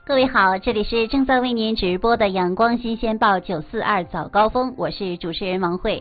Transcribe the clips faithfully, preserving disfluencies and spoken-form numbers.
各位好，这里是正在为您直播的阳光新鲜报九四二早高峰，我是主持人王慧。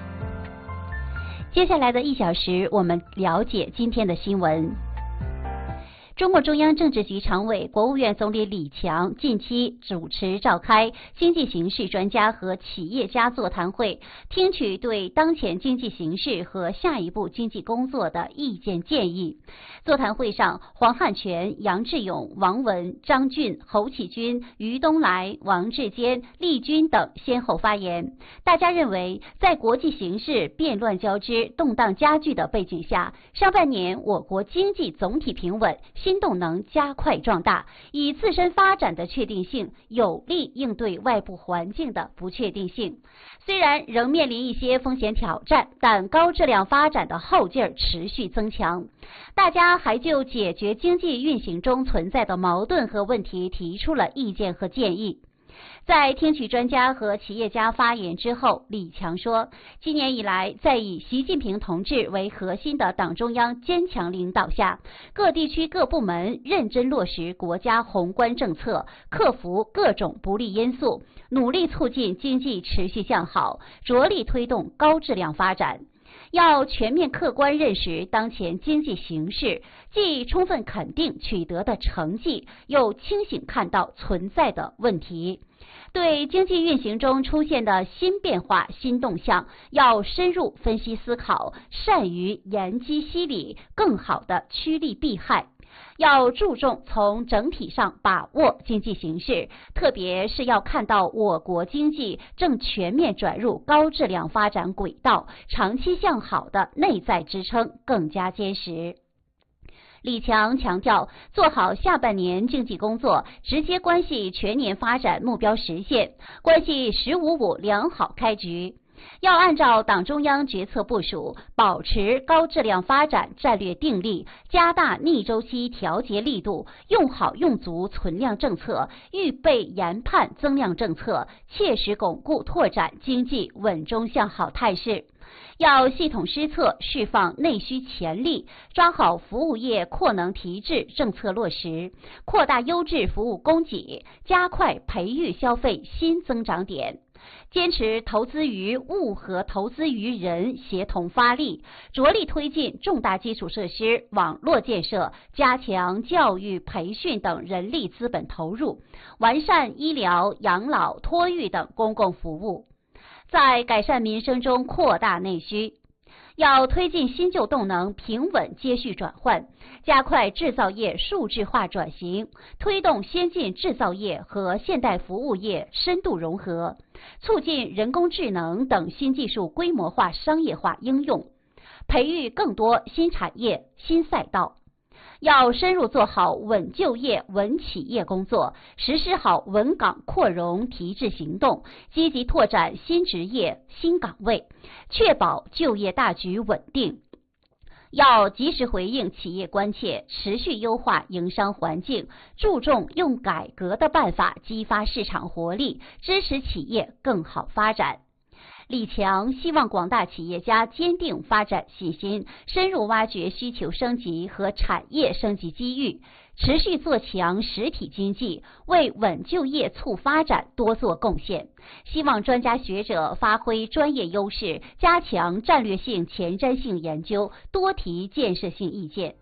接下来的一小时，我们了解今天的新闻。中共中央政治局常委、国务院总理李强近期主持召开经济形势专家和企业家座谈会，听取对当前经济形势和下一步经济工作的意见建议。座谈会上，黄汉全、杨志勇、王文、张俊、侯启军、于东来、王志坚、厉军等先后发言。大家认为，在国际形势变乱交织、动荡加剧的背景下，上半年我国经济总体平稳，新动能加快壮大，以自身发展的确定性有力应对外部环境的不确定性。虽然仍面临一些风险挑战，但高质量发展的后劲儿持续增强。大家还就解决经济运行中存在的矛盾和问题提出了意见和建议。在听取专家和企业家发言之后，李强说，今年以来，在以习近平同志为核心的党中央坚强领导下，各地区各部门认真落实国家宏观政策，克服各种不利因素，努力促进经济持续向好，着力推动高质量发展。要全面客观认识当前经济形势，既充分肯定取得的成绩，又清醒看到存在的问题。对经济运行中出现的新变化、新动向，要深入分析思考，善于研机析理，更好地趋利避害。要注重从整体上把握经济形势，特别是要看到我国经济正全面转入高质量发展轨道，长期向好的内在支撑更加坚实。李强强调，做好下半年经济工作，直接关系全年发展目标实现，关系“十五五”良好开局。要按照党中央决策部署，保持高质量发展战略定力，加大逆周期调节力度，用好用足存量政策，预备研判增量政策，切实巩固拓展经济稳中向好态势。要系统施策，释放内需潜力，抓好服务业扩能提质政策落实，扩大优质服务供给，加快培育消费新增长点。坚持投资于物和投资于人协同发力，着力推进重大基础设施网络建设，加强教育培训等人力资本投入，完善医疗、养老、托育等公共服务。在改善民生中扩大内需，要推进新旧动能平稳接续转换，加快制造业数字化转型，推动先进制造业和现代服务业深度融合，促进人工智能等新技术规模化商业化应用，培育更多新产业、新赛道。要深入做好稳就业、稳企业工作，实施好稳岗扩容提质行动，积极拓展新职业、新岗位，确保就业大局稳定。要及时回应企业关切，持续优化营商环境，注重用改革的办法激发市场活力，支持企业更好发展。李强希望广大企业家坚定发展信心，深入挖掘需求升级和产业升级机遇，持续做强实体经济，为稳就业促发展多做贡献。希望专家学者发挥专业优势，加强战略性前瞻性研究，多提建设性意见。